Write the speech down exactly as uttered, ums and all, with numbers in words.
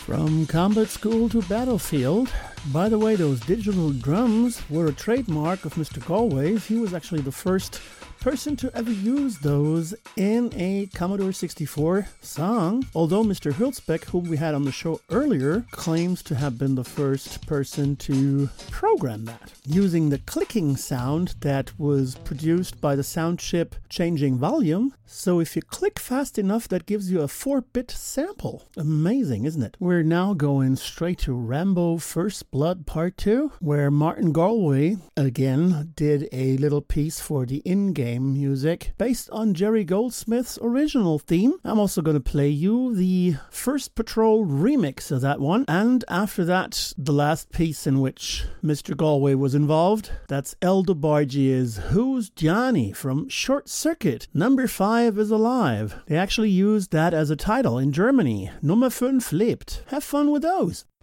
From combat school to battlefield. By the way, those digital drums were a trademark of Mister Galway's. He was actually the first person to ever use those in a Commodore sixty-four song, although Mister Hulsbeck, whom we had on the show earlier, claims to have been the first person to program that, using the clicking sound that was produced by the sound chip changing volume. So if you click fast enough, that gives you a four-bit sample. Amazing, isn't it? We're now going straight to Rambo First Blood Part two, where Martin Galway, again, did a little piece for the in-game music based on Jerry Goldsmith's original theme. I'm also going to play you the First Patrol remix of that one, and after that, the last piece in which Mister Galway was involved. That's El DeBarge's Who's Johnny from Short Circuit. Number five is alive. They actually used that as a title in Germany. Nummer fünf lebt. Have fun with those.